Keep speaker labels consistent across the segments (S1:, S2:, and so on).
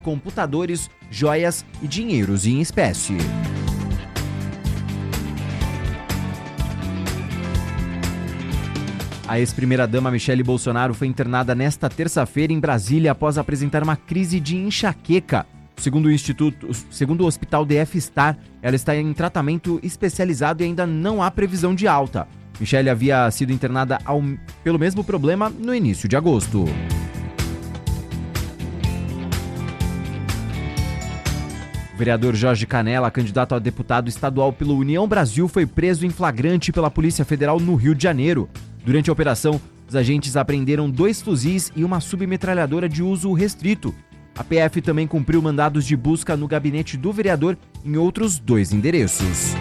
S1: computadores, joias e dinheiros em espécie. A ex-primeira-dama Michele Bolsonaro foi internada nesta terça-feira em Brasília após apresentar uma crise de enxaqueca. Segundo o Hospital DF Star, ela está em tratamento especializado e ainda não há previsão de alta. Michele havia sido internada pelo mesmo problema no início de agosto. O vereador Jorge Canella, candidato a deputado estadual pelo União Brasil, foi preso em flagrante pela Polícia Federal no Rio de Janeiro. Durante a operação, os agentes apreenderam 2 fuzis e uma submetralhadora de uso restrito. A PF também cumpriu mandados de busca no gabinete do vereador em outros 2 endereços.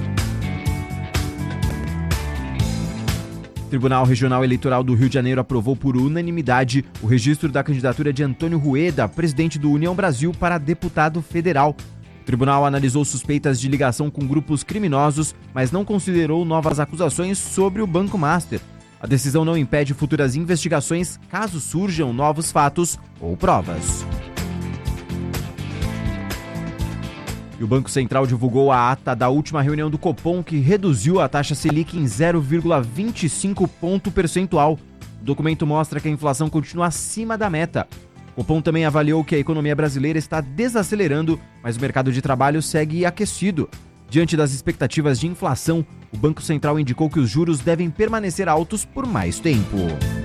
S1: O Tribunal Regional Eleitoral do Rio de Janeiro aprovou por unanimidade o registro da candidatura de Antônio Rueda, presidente do União Brasil, para deputado federal. O tribunal analisou suspeitas de ligação com grupos criminosos, mas não considerou novas acusações sobre o Banco Master. A decisão não impede futuras investigações caso surjam novos fatos ou provas. E o Banco Central divulgou a ata da última reunião do Copom, que reduziu a taxa Selic em 0,25 ponto percentual. O documento mostra que a inflação continua acima da meta. O Copom também avaliou que a economia brasileira está desacelerando, mas o mercado de trabalho segue aquecido. Diante das expectativas de inflação, o Banco Central indicou que os juros devem permanecer altos por mais tempo.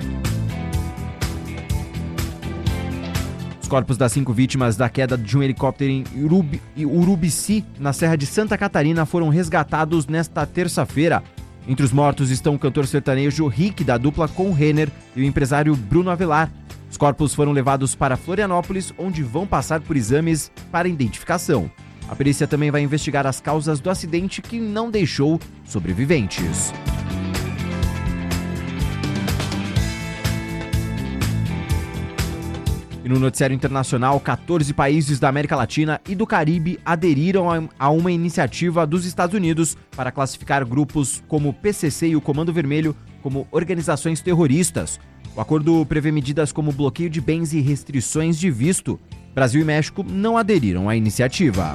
S1: Os corpos das 5 vítimas da queda de um helicóptero em Urubici, na Serra de Santa Catarina, foram resgatados nesta terça-feira. Entre os mortos estão o cantor sertanejo Rick, da dupla com Renner, e o empresário Bruno Avelar. Os corpos foram levados para Florianópolis, onde vão passar por exames para identificação. A perícia também vai investigar as causas do acidente, que não deixou sobreviventes. E no noticiário internacional, 14 países da América Latina e do Caribe aderiram a uma iniciativa dos Estados Unidos para classificar grupos como o PCC e o Comando Vermelho como organizações terroristas. O acordo prevê medidas como bloqueio de bens e restrições de visto. Brasil e México não aderiram à iniciativa.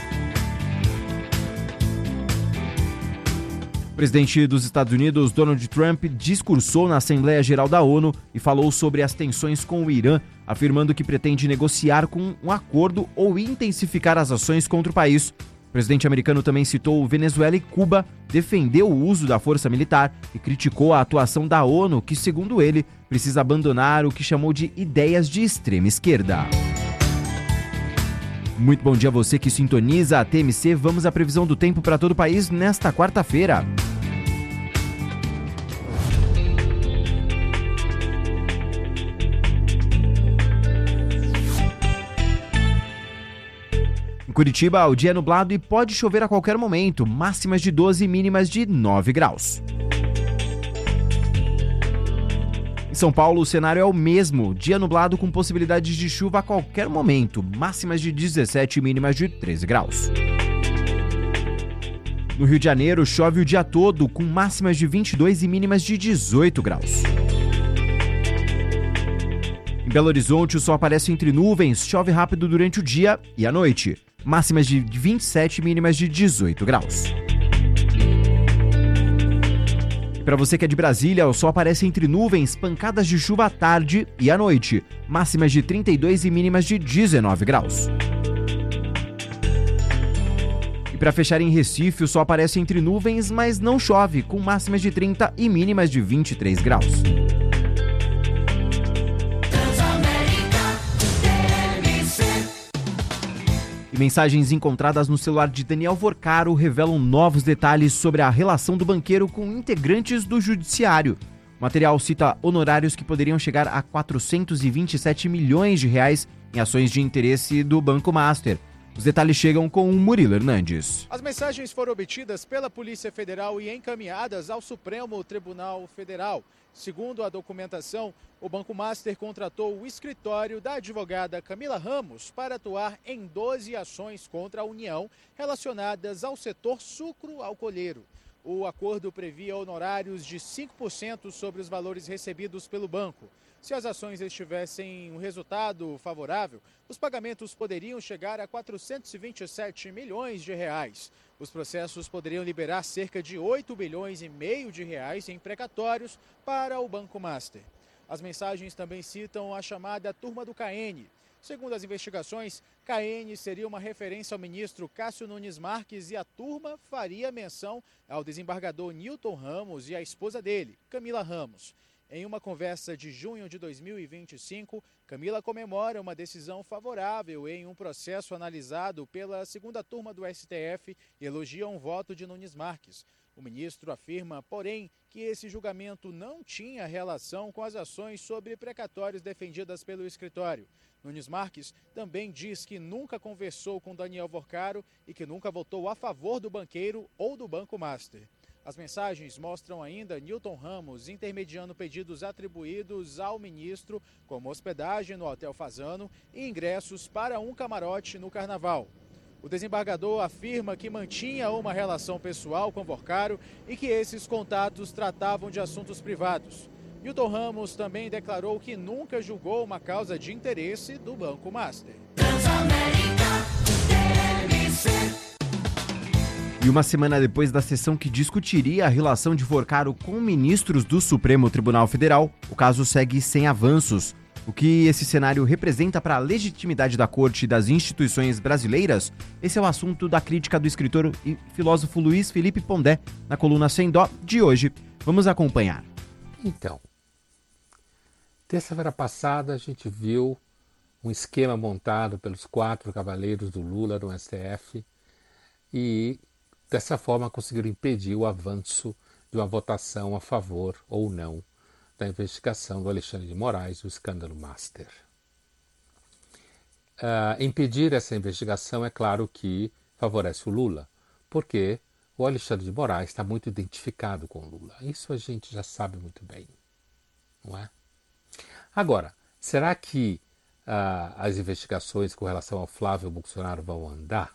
S1: O presidente dos Estados Unidos, Donald Trump, discursou na Assembleia Geral da ONU e falou sobre as tensões com o Irã, afirmando que pretende negociar com um acordo ou intensificar as ações contra o país. O presidente americano também citou Venezuela e Cuba, defendeu o uso da força militar e criticou a atuação da ONU, que, segundo ele, precisa abandonar o que chamou de ideias de extrema esquerda. Muito bom dia a você que sintoniza a TMC. Vamos à previsão do tempo para todo o país nesta quarta-feira. Em Curitiba, o dia é nublado e pode chover a qualquer momento, máximas de 12 e mínimas de 9 graus. Em São Paulo, o cenário é o mesmo, dia nublado com possibilidade de chuva a qualquer momento, máximas de 17 e mínimas de 13 graus. No Rio de Janeiro, chove o dia todo, com máximas de 22 e mínimas de 18 graus. Em Belo Horizonte, o sol aparece entre nuvens, chove rápido durante o dia e a noite, máximas de 27 e mínimas de 18 graus. Para você que é de Brasília, o sol aparece entre nuvens, pancadas de chuva à tarde e à noite, máximas de 32 e mínimas de 19 graus. E para fechar em Recife, o sol aparece entre nuvens, mas não chove, com máximas de 30 e mínimas de 23 graus. E mensagens encontradas no celular de Daniel Vorcaro revelam novos detalhes sobre a relação do banqueiro com integrantes do judiciário. O material cita honorários que poderiam chegar a 427 milhões de reais em ações de interesse do Banco Master. Os detalhes chegam com o Murilo Hernandes.
S2: As mensagens foram obtidas pela Polícia Federal e encaminhadas ao Supremo Tribunal Federal. Segundo a documentação, o Banco Master contratou o escritório da advogada Camila Ramos para atuar em 12 ações contra a União relacionadas ao setor sucro-alcooleiro. O acordo previa honorários de 5% sobre os valores recebidos pelo banco. Se as ações estivessem um resultado favorável, os pagamentos poderiam chegar a 427 milhões de reais. Os processos poderiam liberar cerca de 8 bilhões e meio de reais em precatórios para o Banco Master. As mensagens também citam a chamada Turma do KN. Segundo as investigações, KN seria uma referência ao ministro Cássio Nunes Marques e a turma faria menção ao desembargador Newton Ramos e à esposa dele, Camila Ramos. Em uma conversa de junho de 2025, Camila comemora uma decisão favorável em um processo analisado pela segunda turma do STF e elogia um voto de Nunes Marques. O ministro afirma, porém, que esse julgamento não tinha relação com as ações sobre precatórios defendidas pelo escritório. Nunes Marques também diz que nunca conversou com Daniel Vorcaro e que nunca votou a favor do banqueiro ou do Banco Master. As mensagens mostram ainda Newton Ramos intermediando pedidos atribuídos ao ministro, como hospedagem no Hotel Fasano e ingressos para um camarote no Carnaval. O desembargador afirma que mantinha uma relação pessoal com Vorcaro e que esses contatos tratavam de assuntos privados. Newton Ramos também declarou que nunca julgou uma causa de interesse do Banco Master.
S1: E uma semana depois da sessão que discutiria a relação de Vorcaro com ministros do Supremo Tribunal Federal, o caso segue sem avanços. O que esse cenário representa para a legitimidade da Corte e das instituições brasileiras? Esse é o assunto da crítica do escritor e filósofo Luiz Felipe Pondé na coluna Sem Dó de hoje. Vamos acompanhar.
S3: Então, terça-feira passada a gente viu um esquema montado pelos 4 cavaleiros do Lula no STF e dessa forma conseguiram impedir o avanço de uma votação a favor ou não da investigação do Alexandre de Moraes, o escândalo Master. Impedir essa investigação é claro que favorece o Lula, porque o Alexandre de Moraes está muito identificado com o Lula. Isso a gente já sabe muito bem, não é? Agora, será que as investigações com relação ao Flávio Bolsonaro vão andar?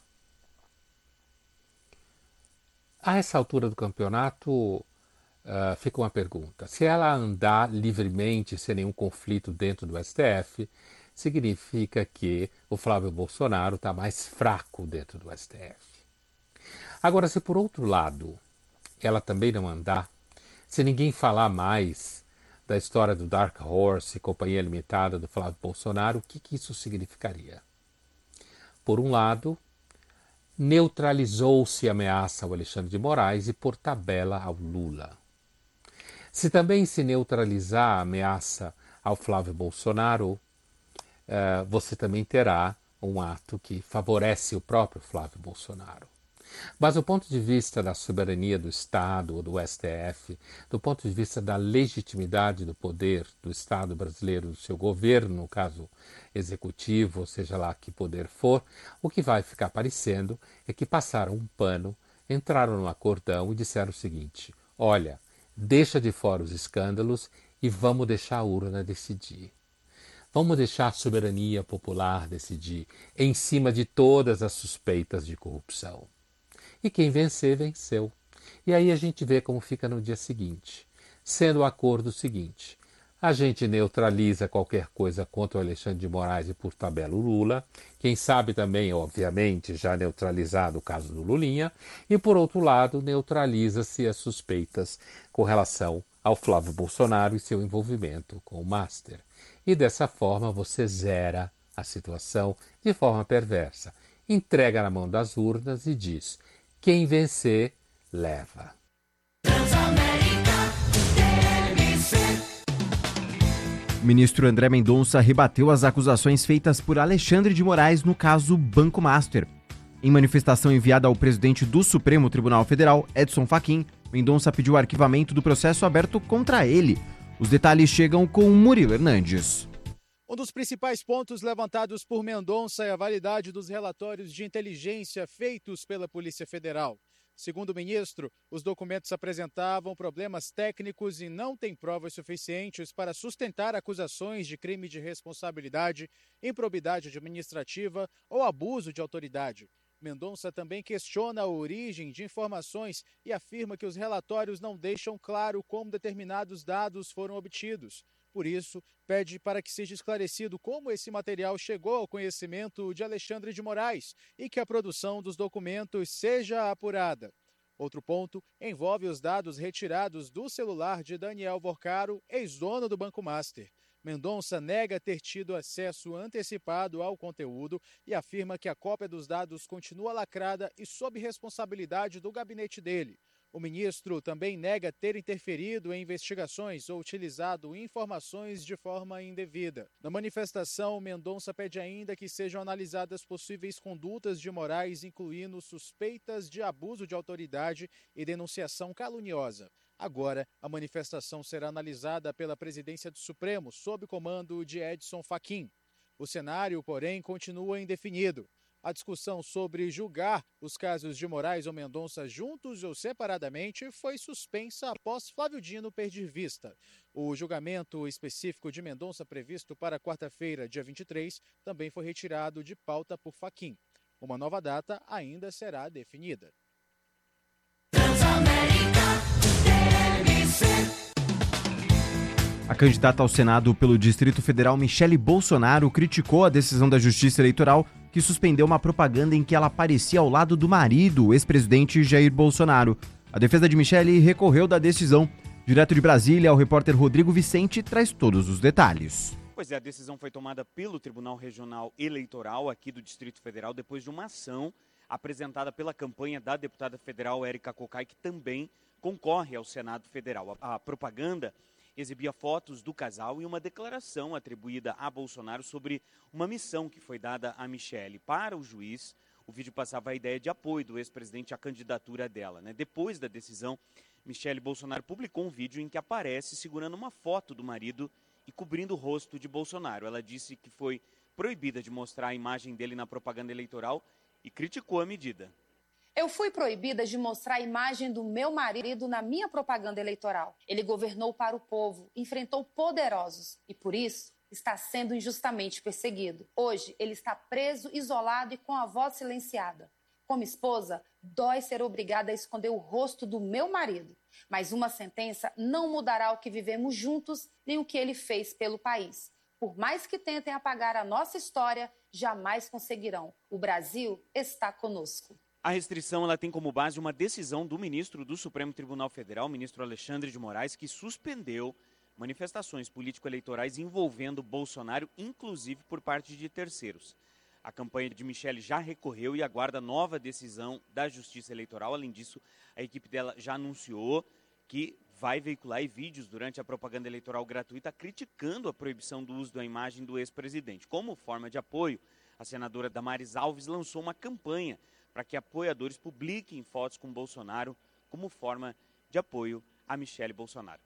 S3: A essa altura do campeonato, fica uma pergunta. Se ela andar livremente, sem nenhum conflito dentro do STF, significa que o Flávio Bolsonaro está mais fraco dentro do STF. Agora, se por outro lado ela também não andar, se ninguém falar mais da história do Dark Horse e Companhia Limitada do Flávio Bolsonaro, o que isso significaria? Por um lado, neutralizou-se a ameaça ao Alexandre de Moraes e, por tabela, ao Lula. Se também se neutralizar a ameaça ao Flávio Bolsonaro, você também terá um ato que favorece o próprio Flávio Bolsonaro. Mas do ponto de vista da soberania do Estado ou do STF, do ponto de vista da legitimidade do poder do Estado brasileiro, do seu governo, no caso executivo, ou seja lá que poder for, o que vai ficar parecendo é que passaram um pano, entraram no acordão e disseram o seguinte: olha, deixa de fora os escândalos e vamos deixar a urna decidir. Vamos deixar a soberania popular decidir em cima de todas as suspeitas de corrupção. E quem vencer, venceu. E aí a gente vê como fica no dia seguinte. Sendo o acordo seguinte: a gente neutraliza qualquer coisa contra o Alexandre de Moraes e, por tabela, o Lula. Quem sabe também, obviamente, já neutralizado o caso do Lulinha. E, por outro lado, neutraliza-se as suspeitas com relação ao Flávio Bolsonaro e seu envolvimento com o Master. E dessa forma você zera a situação de forma perversa. Entrega na mão das urnas e diz: quem vencer, leva.
S1: O ministro André Mendonça rebateu as acusações feitas por Alexandre de Moraes no caso Banco Master. Em manifestação enviada ao presidente do Supremo Tribunal Federal, Edson Fachin, Mendonça pediu o arquivamento do processo aberto contra ele. Os detalhes chegam com Murilo Hernandes.
S2: Um dos principais pontos levantados por Mendonça é a validade dos relatórios de inteligência feitos pela Polícia Federal. Segundo o ministro, os documentos apresentavam problemas técnicos e não têm provas suficientes para sustentar acusações de crime de responsabilidade, improbidade administrativa ou abuso de autoridade. Mendonça também questiona a origem de informações e afirma que os relatórios não deixam claro como determinados dados foram obtidos. Por isso, pede para que seja esclarecido como esse material chegou ao conhecimento de Alexandre de Moraes e que a produção dos documentos seja apurada. Outro ponto envolve os dados retirados do celular de Daniel Vorcaro, ex-dono do Banco Master. Mendonça nega ter tido acesso antecipado ao conteúdo e afirma que a cópia dos dados continua lacrada e sob responsabilidade do gabinete dele. O ministro também nega ter interferido em investigações ou utilizado informações de forma indevida. Na manifestação, Mendonça pede ainda que sejam analisadas possíveis condutas de Moraes, incluindo suspeitas de abuso de autoridade e denunciação caluniosa. Agora, a manifestação será analisada pela presidência do Supremo, sob comando de Edson Fachin. O cenário, porém, continua indefinido. A discussão sobre julgar os casos de Moraes ou Mendonça juntos ou separadamente foi suspensa após Flávio Dino perder vista. O julgamento específico de Mendonça, previsto para quarta-feira, dia 23, também foi retirado de pauta por Fachin. Uma nova data ainda será definida.
S1: A candidata ao Senado pelo Distrito Federal, Michele Bolsonaro, criticou a decisão da Justiça Eleitoral que suspendeu uma propaganda em que ela aparecia ao lado do marido, o ex-presidente Jair Bolsonaro. A defesa de Michele recorreu da decisão. Direto de Brasília, o repórter Rodrigo Vicente traz todos os detalhes.
S4: Pois é, a decisão foi tomada pelo Tribunal Regional Eleitoral aqui do Distrito Federal depois de uma ação apresentada pela campanha da deputada federal Érica Cocai, que também concorre ao Senado Federal. A propaganda exibia fotos do casal e uma declaração atribuída a Bolsonaro sobre uma missão que foi dada a Michele. Para o juiz, o vídeo passava a ideia de apoio do ex-presidente à candidatura dela. Depois da decisão, Michele Bolsonaro publicou um vídeo em que aparece segurando uma foto do marido e cobrindo o rosto de Bolsonaro. Ela disse que foi proibida de mostrar a imagem dele na propaganda eleitoral e criticou a medida.
S5: Eu fui proibida de mostrar a imagem do meu marido na minha propaganda eleitoral. Ele governou para o povo, enfrentou poderosos e, por isso, está sendo injustamente perseguido. Hoje, ele está preso, isolado e com a voz silenciada. Como esposa, dói ser obrigada a esconder o rosto do meu marido. Mas uma sentença não mudará o que vivemos juntos nem o que ele fez pelo país. Por mais que tentem apagar a nossa história, jamais conseguirão. O Brasil está conosco.
S4: A restrição ela tem como base uma decisão do ministro do Supremo Tribunal Federal, ministro Alexandre de Moraes, que suspendeu manifestações político-eleitorais envolvendo Bolsonaro, inclusive por parte de terceiros. A campanha de Michele já recorreu e aguarda nova decisão da Justiça Eleitoral. Além disso, a equipe dela já anunciou que vai veicular vídeos durante a propaganda eleitoral gratuita criticando a proibição do uso da imagem do ex-presidente. Como forma de apoio, a senadora Damares Alves lançou uma campanha para que apoiadores publiquem fotos com Bolsonaro como forma de apoio a Michele Bolsonaro.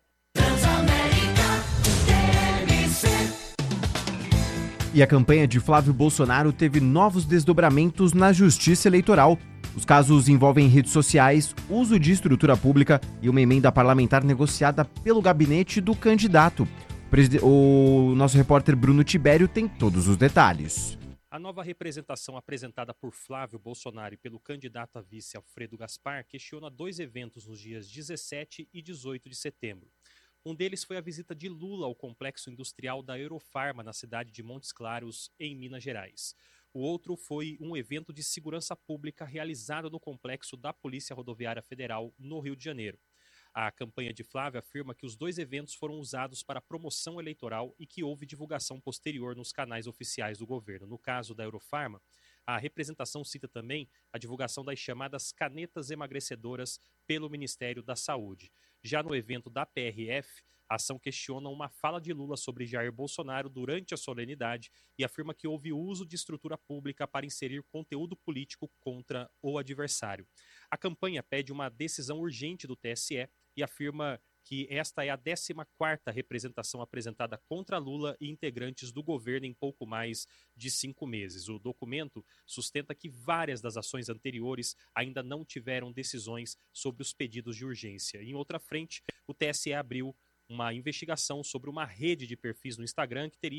S1: E a campanha de Flávio Bolsonaro teve novos desdobramentos na Justiça Eleitoral. Os casos envolvem redes sociais, uso de estrutura pública e uma emenda parlamentar negociada pelo gabinete do candidato. O nosso repórter Bruno Tibério tem todos os detalhes.
S6: A nova representação apresentada por Flávio Bolsonaro e pelo candidato a vice Alfredo Gaspar questiona dois eventos nos dias 17 e 18 de setembro. Um deles foi a visita de Lula ao complexo industrial da Eurofarma, na cidade de Montes Claros, em Minas Gerais. O outro foi um evento de segurança pública realizado no complexo da Polícia Rodoviária Federal, no Rio de Janeiro. A campanha de Flávio afirma que os dois eventos foram usados para promoção eleitoral e que houve divulgação posterior nos canais oficiais do governo. No caso da Eurofarma, a representação cita também a divulgação das chamadas canetas emagrecedoras pelo Ministério da Saúde. Já no evento da PRF, a ação questiona uma fala de Lula sobre Jair Bolsonaro durante a solenidade e afirma que houve uso de estrutura pública para inserir conteúdo político contra o adversário. A campanha pede uma decisão urgente do TSE e afirma que esta é a 14ª representação apresentada contra Lula e integrantes do governo em pouco mais de 5 meses. O documento sustenta que várias das ações anteriores ainda não tiveram decisões sobre os pedidos de urgência. Em outra frente, o TSE abriu uma investigação sobre uma rede de perfis no Instagram que teria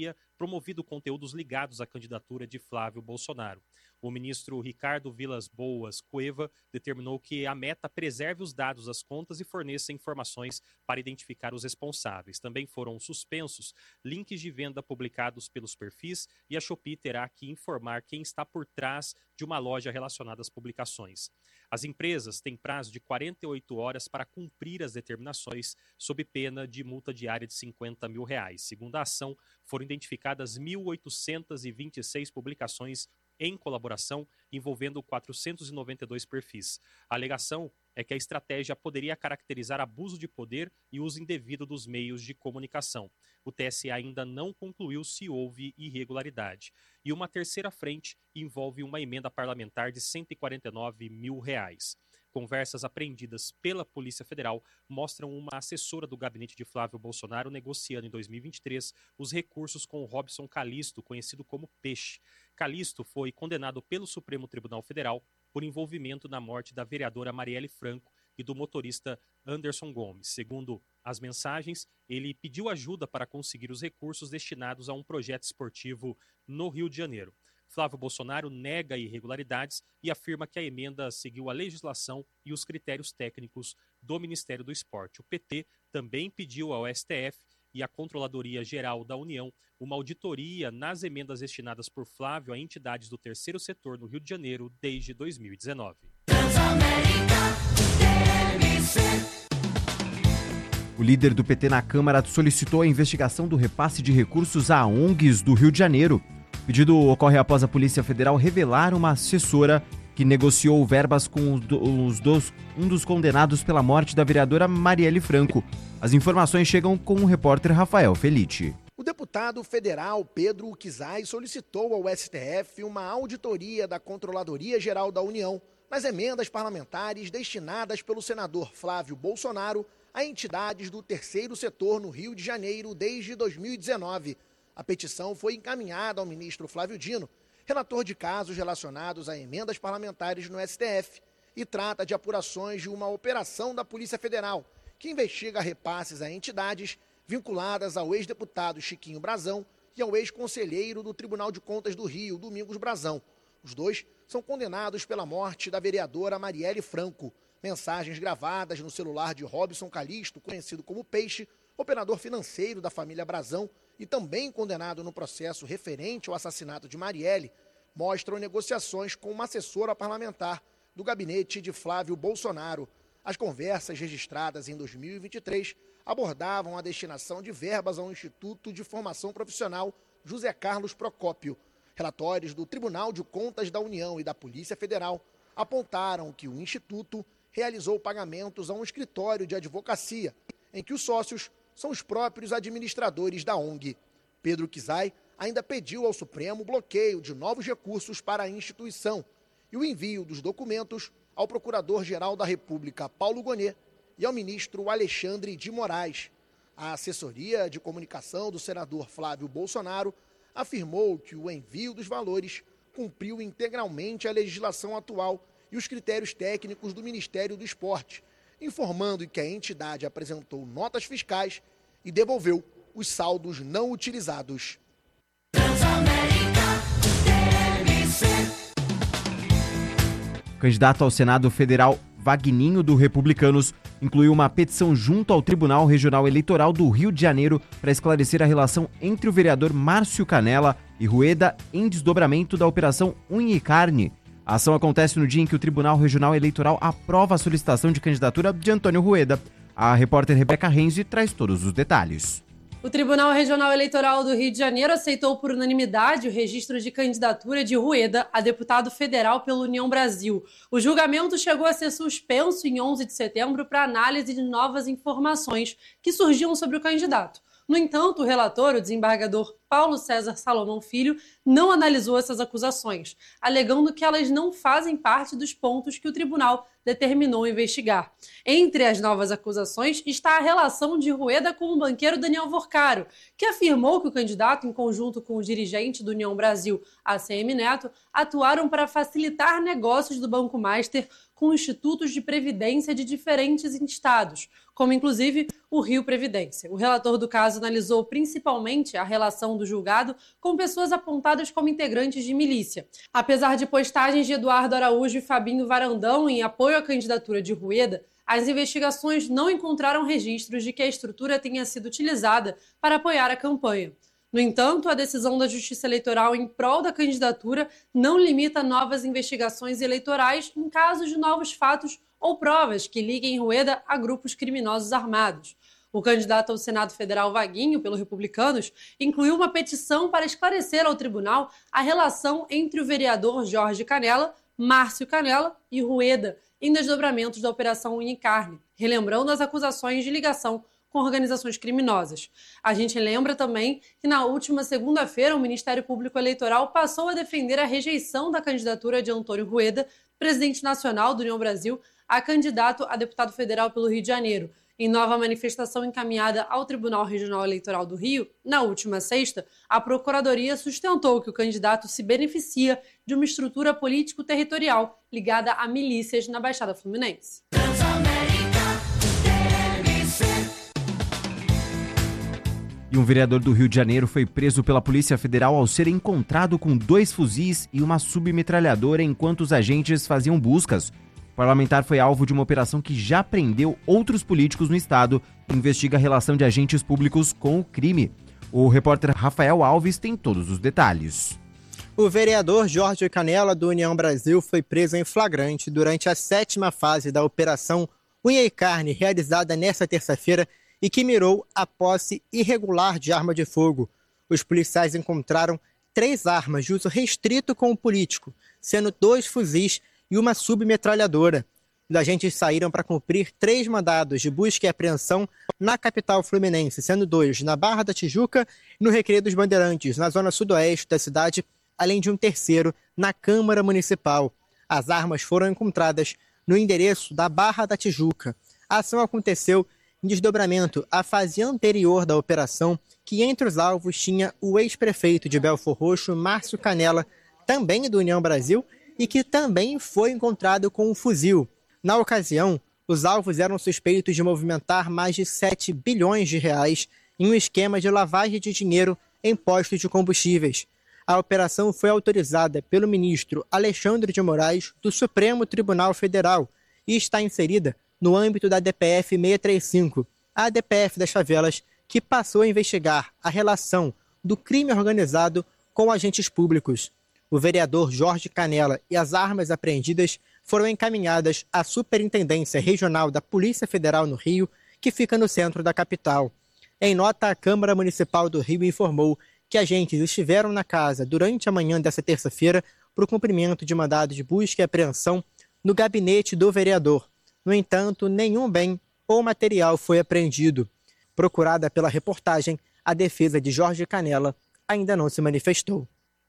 S6: promovido conteúdos ligados à candidatura de Flávio Bolsonaro. O ministro Ricardo Vilas Boas Cueva determinou que a Meta preserve os dados das contas e forneça informações para identificar os responsáveis. Também foram suspensos links de venda publicados pelos perfis e a Shopee terá que informar quem está por trás de uma loja relacionada às publicações. As empresas têm prazo de 48 horas para cumprir as determinações, sob pena de multa diária de R$50 mil. Segundo a ação, foram identificadas 1.826 publicações em colaboração, envolvendo 492 perfis. A alegação é que a estratégia poderia caracterizar abuso de poder e uso indevido dos meios de comunicação. O TSE ainda não concluiu se houve irregularidade. E uma terceira frente envolve uma emenda parlamentar de R$149 mil. Conversas apreendidas pela Polícia Federal mostram uma assessora do gabinete de Flávio Bolsonaro negociando em 2023 os recursos com Robson Calixto, conhecido como Peixe. Calixto foi condenado pelo Supremo Tribunal Federal por envolvimento na morte da vereadora Marielle Franco e do motorista Anderson Gomes. Segundo as mensagens, ele pediu ajuda para conseguir os recursos destinados a um projeto esportivo no Rio de Janeiro. Flávio Bolsonaro nega irregularidades e afirma que a emenda seguiu a legislação e os critérios técnicos do Ministério do Esporte. O PT também pediu ao STF e à Controladoria Geral da União uma auditoria nas emendas destinadas por Flávio a entidades do terceiro setor no Rio de Janeiro desde 2019.
S1: O líder do PT na Câmara solicitou a investigação do repasse de recursos a ONGs do Rio de Janeiro. O pedido ocorre após a Polícia Federal revelar uma assessora que negociou verbas com um dos condenados pela morte da vereadora Marielle Franco. As informações chegam com o repórter Rafael Felitti.
S7: O deputado federal Pedro Kizai solicitou ao STF uma auditoria da Controladoria Geral da União nas emendas parlamentares destinadas pelo senador Flávio Bolsonaro a entidades do terceiro setor no Rio de Janeiro desde 2019. A petição foi encaminhada ao ministro Flávio Dino, relator de casos relacionados a emendas parlamentares no STF, e trata de apurações de uma operação da Polícia Federal, que investiga repasses a entidades vinculadas ao ex-deputado Chiquinho Brazão e ao ex-conselheiro do Tribunal de Contas do Rio, Domingos Brazão. Os dois são condenados pela morte da vereadora Marielle Franco. Mensagens gravadas no celular de Robson Calixto, conhecido como Peixe, operador financeiro da família Brazão e também condenado no processo referente ao assassinato de Marielle, mostram negociações com uma assessora parlamentar do gabinete de Flávio Bolsonaro. As conversas registradas em 2023 abordavam a destinação de verbas ao Instituto de Formação Profissional José Carlos Procópio. Relatórios do Tribunal de Contas da União e da Polícia Federal apontaram que o Instituto realizou pagamentos a um escritório de advocacia, em que os sócios são os próprios administradores da ONG. Pedro Kizai ainda pediu ao Supremo bloqueio de novos recursos para a instituição e o envio dos documentos ao Procurador-Geral da República, Paulo Gonet, e ao ministro Alexandre de Moraes. A assessoria de comunicação do senador Flávio Bolsonaro afirmou que o envio dos valores cumpriu integralmente a legislação atual e os critérios técnicos do Ministério do Esporte, informando que a entidade apresentou notas fiscais e devolveu os saldos não utilizados.
S1: O candidato ao Senado Federal Vagninho do Republicanos incluiu uma petição junto ao Tribunal Regional Eleitoral do Rio de Janeiro para esclarecer a relação entre o vereador Márcio Canella e Rueda em desdobramento da Operação Unha e Carne. A ação acontece no dia em que o Tribunal Regional Eleitoral aprova a solicitação de candidatura de Antônio Rueda. A repórter Rebeca Renzi traz todos os detalhes.
S8: O Tribunal Regional Eleitoral do Rio de Janeiro aceitou por unanimidade o registro de candidatura de Rueda a deputado federal pela União Brasil. O julgamento chegou a ser suspenso em 11 de setembro para análise de novas informações que surgiam sobre o candidato. No entanto, o relator, o desembargador Paulo César Salomão Filho, não analisou essas acusações, alegando que elas não fazem parte dos pontos que o tribunal determinou investigar. Entre as novas acusações está a relação de Rueda com o banqueiro Daniel Vorcaro, que afirmou que o candidato, em conjunto com o dirigente do União Brasil, ACM Neto, atuaram para facilitar negócios do Banco Master com institutos de previdência de diferentes estados, como inclusive o Rio Previdência. O relator do caso analisou principalmente a relação do do julgado com pessoas apontadas como integrantes de milícia. Apesar de postagens de Eduardo Araújo e Fabinho Varandão em apoio à candidatura de Rueda, as investigações não encontraram registros de que a estrutura tenha sido utilizada para apoiar a campanha. No entanto, a decisão da Justiça Eleitoral em prol da candidatura não limita novas investigações eleitorais em casos de novos fatos ou provas que liguem Rueda a grupos criminosos armados. O candidato ao Senado Federal Vaguinho, pelo Republicanos, incluiu uma petição para esclarecer ao tribunal a relação entre o vereador Jorge Canella, Márcio Canella e Rueda, em desdobramentos da Operação Unicarne, relembrando as acusações de ligação com organizações criminosas. A gente lembra também que na última segunda-feira o Ministério Público Eleitoral passou a defender a rejeição da candidatura de Antônio Rueda, presidente nacional do União Brasil, a candidato a deputado federal pelo Rio de Janeiro. Em nova manifestação encaminhada ao Tribunal Regional Eleitoral do Rio, na última sexta, a Procuradoria sustentou que o candidato se beneficia de uma estrutura político-territorial ligada a milícias na Baixada Fluminense.
S1: E um vereador do Rio de Janeiro foi preso pela Polícia Federal ao ser encontrado com 2 fuzis e uma submetralhadora enquanto os agentes faziam buscas. O parlamentar foi alvo de uma operação que já prendeu outros políticos no estado e investiga a relação de agentes públicos com o crime. O repórter Rafael Alves tem todos os detalhes.
S9: O vereador Jorge Canella, do União Brasil, foi preso em flagrante durante a 7ª fase da Operação Unha e Carne, realizada nesta terça-feira, e que mirou a posse irregular de arma de fogo. Os policiais encontraram 3 armas de uso restrito com o político, sendo 2 fuzis e uma submetralhadora. Os agentes saíram para cumprir 3 mandados de busca e apreensão na capital fluminense, sendo 2 na Barra da Tijuca e no Recreio dos Bandeirantes, na zona sudoeste da cidade, além de um 3º na Câmara Municipal. As armas foram encontradas no endereço da Barra da Tijuca. A ação aconteceu em desdobramento à fase anterior da operação, que entre os alvos tinha o ex-prefeito de Belfor Roxo, Márcio Canella, também do União Brasil, e que também foi encontrado com um fuzil. Na ocasião, os alvos eram suspeitos de movimentar mais de 7 bilhões de reais em um esquema de lavagem de dinheiro em postos de combustíveis. A operação foi autorizada pelo ministro Alexandre de Moraes, do Supremo Tribunal Federal, e está inserida no âmbito da DPF 635, a DPF das favelas, que passou a investigar a relação do crime organizado com agentes públicos. O vereador Jorge Canella e as armas apreendidas foram encaminhadas à Superintendência Regional da Polícia Federal no Rio, que fica no centro da capital. Em nota, a Câmara Municipal do Rio informou que agentes estiveram na casa durante a manhã desta terça-feira para o cumprimento de mandado de busca e apreensão no gabinete do vereador. No entanto, nenhum bem ou material foi apreendido. Procurada pela reportagem, a defesa de Jorge Canella ainda não se manifestou.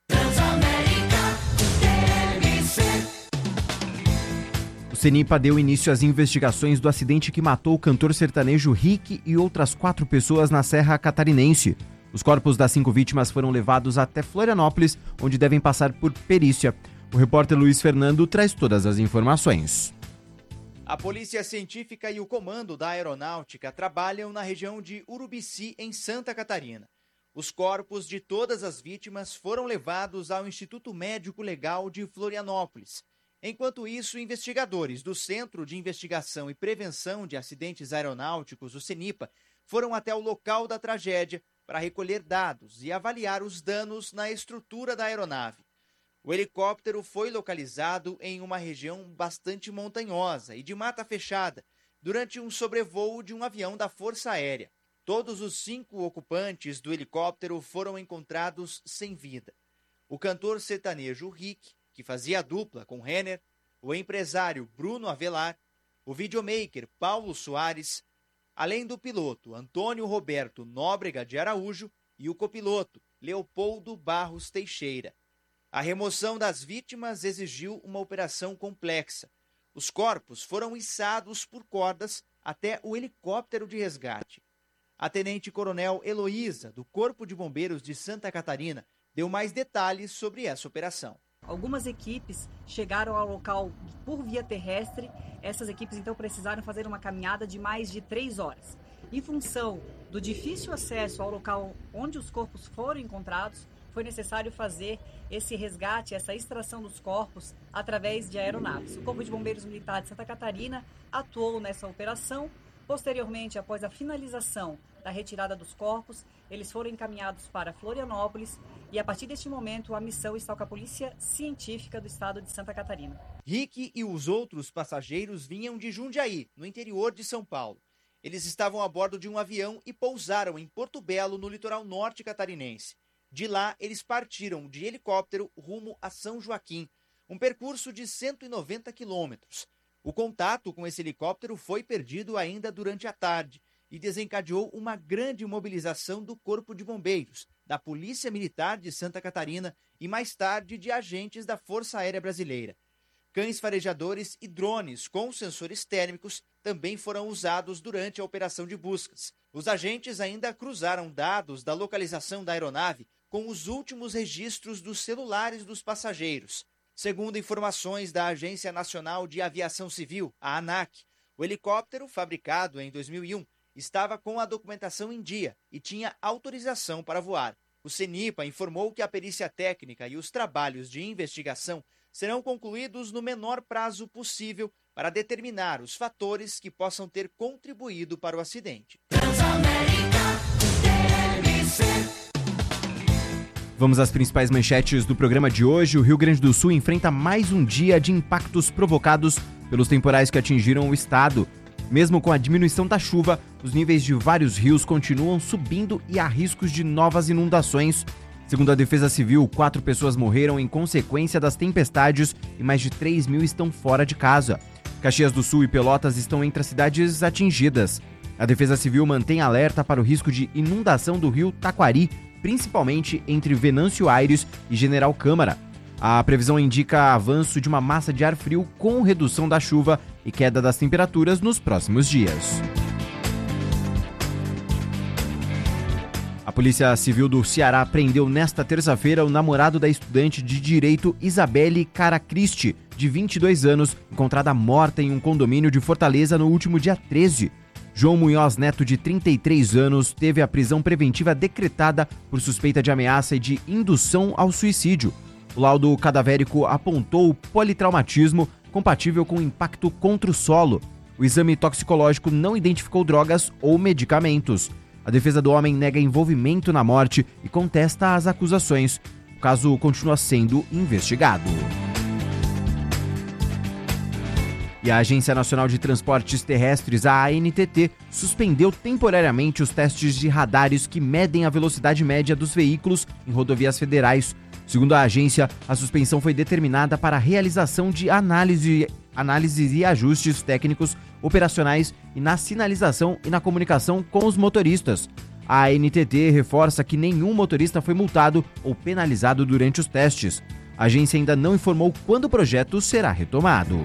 S1: O CENIPA deu início às investigações do acidente que matou o cantor sertanejo Rick e outras 4 pessoas na Serra Catarinense. Os corpos das 5 vítimas foram levados até Florianópolis, onde devem passar por perícia. O repórter Luiz Fernando traz todas as informações.
S10: A Polícia Científica e o Comando da Aeronáutica trabalham na região de Urubici, em Santa Catarina. Os corpos de todas as vítimas foram levados ao Instituto Médico Legal de Florianópolis. Enquanto isso, investigadores do Centro de Investigação e Prevenção de Acidentes Aeronáuticos, o CENIPA, foram até o local da tragédia para recolher dados e avaliar os danos na estrutura da aeronave. O helicóptero foi localizado em uma região bastante montanhosa e de mata fechada, durante um sobrevoo de um avião da Força Aérea. Todos os 5 ocupantes do helicóptero foram encontrados sem vida. O cantor sertanejo Rick, que fazia dupla com Renner, o empresário Bruno Avelar, o videomaker Paulo Soares, além do piloto Antônio Roberto Nóbrega de Araújo e o copiloto Leopoldo Barros Teixeira. A remoção das vítimas exigiu uma operação complexa. Os corpos foram içados por cordas até o helicóptero de resgate. A tenente-coronel Heloísa, do Corpo de Bombeiros de Santa Catarina, deu mais detalhes sobre essa operação.
S11: Algumas equipes chegaram ao local por via terrestre. Essas equipes, então, precisaram fazer uma caminhada de mais de 3 horas. Em função do difícil acesso ao local onde os corpos foram encontrados, foi necessário fazer esse resgate, essa extração dos corpos através de aeronaves. O Corpo de Bombeiros Militar de Santa Catarina atuou nessa operação. Posteriormente, após a finalização da retirada dos corpos, eles foram encaminhados para Florianópolis e, a partir deste momento, a missão está com a Polícia Científica do Estado de Santa Catarina.
S10: Rick e os outros passageiros vinham de Jundiaí, no interior de São Paulo. Eles estavam a bordo de um avião e pousaram em Porto Belo, no litoral norte catarinense. De lá, eles partiram de helicóptero rumo a São Joaquim, um percurso de 190 quilômetros. O contato com esse helicóptero foi perdido ainda durante a tarde e desencadeou uma grande mobilização do Corpo de Bombeiros, da Polícia Militar de Santa Catarina e, mais tarde, de agentes da Força Aérea Brasileira. Cães farejadores e drones com sensores térmicos também foram usados durante a operação de buscas. Os agentes ainda cruzaram dados da localização da aeronave com os últimos registros dos celulares dos passageiros. Segundo informações da Agência Nacional de Aviação Civil, a ANAC, o helicóptero, fabricado em 2001, estava com a documentação em dia e tinha autorização para voar. O CENIPA informou que a perícia técnica e os trabalhos de investigação serão concluídos no menor prazo possível para determinar os fatores que possam ter contribuído para o acidente.
S1: Vamos às principais manchetes do programa de hoje. O Rio Grande do Sul enfrenta mais um dia de impactos provocados pelos temporais que atingiram o estado. Mesmo com a diminuição da chuva, os níveis de vários rios continuam subindo e há riscos de novas inundações. Segundo a Defesa Civil, 4 pessoas morreram em consequência das tempestades e mais de 3 mil estão fora de casa. Caxias do Sul e Pelotas estão entre as cidades atingidas. A Defesa Civil mantém alerta para o risco de inundação do rio Taquari, principalmente entre Venâncio Aires e General Câmara. A previsão indica avanço de uma massa de ar frio com redução da chuva e queda das temperaturas nos próximos dias. A Polícia Civil do Ceará prendeu nesta terça-feira o namorado da estudante de Direito Isabelle Caracristi, de 22 anos, encontrada morta em um condomínio de Fortaleza no último dia 13. João Munhoz Neto, de 33 anos, teve a prisão preventiva decretada por suspeita de ameaça e de indução ao suicídio. O laudo cadavérico apontou politraumatismo compatível com impacto contra o solo. O exame toxicológico não identificou drogas ou medicamentos. A defesa do homem nega envolvimento na morte e contesta as acusações. O caso continua sendo investigado. E a Agência Nacional de Transportes Terrestres, a ANTT, suspendeu temporariamente os testes de radares que medem a velocidade média dos veículos em rodovias federais. Segundo a agência, a suspensão foi determinada para a realização de análises e ajustes técnicos, operacionais e na sinalização e na comunicação com os motoristas. A ANTT reforça que nenhum motorista foi multado ou penalizado durante os testes. A agência ainda não informou quando o projeto será retomado.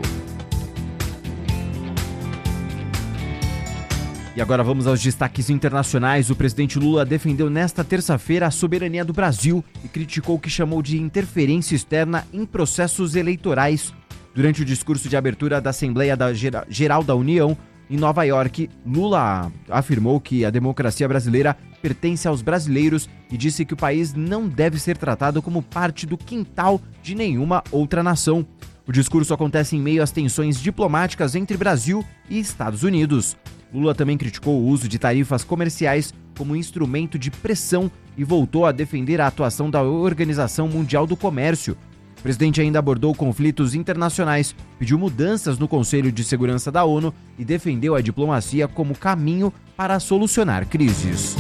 S1: E agora vamos aos destaques internacionais. O presidente Lula defendeu nesta terça-feira a soberania do Brasil e criticou o que chamou de interferência externa em processos eleitorais. Durante o discurso de abertura da Assembleia Geral da União, em Nova York, Lula afirmou que a democracia brasileira pertence aos brasileiros e disse que o país não deve ser tratado como parte do quintal de nenhuma outra nação. O discurso acontece em meio às tensões diplomáticas entre Brasil e Estados Unidos. Lula também criticou o uso de tarifas comerciais como instrumento de pressão e voltou a defender a atuação da Organização Mundial do Comércio. O presidente ainda abordou conflitos internacionais, pediu mudanças no Conselho de Segurança da ONU e defendeu a diplomacia como caminho para solucionar crises.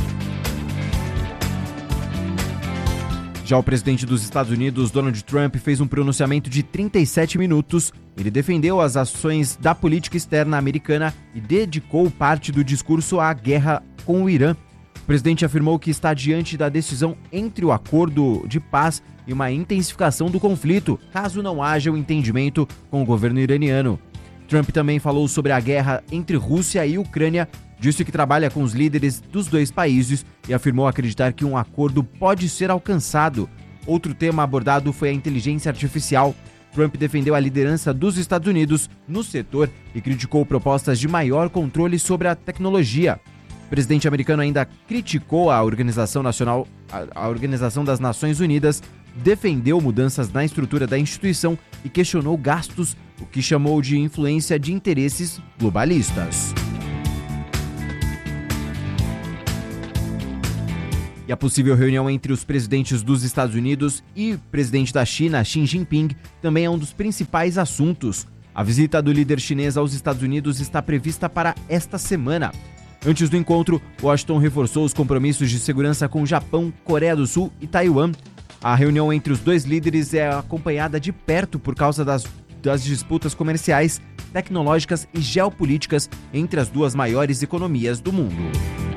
S1: Já o presidente dos Estados Unidos, Donald Trump, fez um pronunciamento de 37 minutos. Ele defendeu as ações da política externa americana e dedicou parte do discurso à guerra com o Irã. O presidente afirmou que está diante da decisão entre o acordo de paz e uma intensificação do conflito, caso não haja um entendimento com o governo iraniano. Trump também falou sobre a guerra entre Rússia e Ucrânia, disse que trabalha com os líderes dos dois países e afirmou acreditar que um acordo pode ser alcançado. Outro tema abordado foi a inteligência artificial. Trump defendeu a liderança dos Estados Unidos no setor e criticou propostas de maior controle sobre a tecnologia. O presidente americano ainda criticou a Organização das Nações Unidas, defendeu mudanças na estrutura da instituição e questionou gastos, o que chamou de influência de interesses globalistas. E a possível reunião entre os presidentes dos Estados Unidos e o presidente da China, Xi Jinping, também é um dos principais assuntos. A visita do líder chinês aos Estados Unidos está prevista para esta semana. Antes do encontro, Washington reforçou os compromissos de segurança com o Japão, Coreia do Sul e Taiwan. A reunião entre os dois líderes é acompanhada de perto por causa das disputas comerciais, tecnológicas e geopolíticas entre as duas maiores economias do mundo.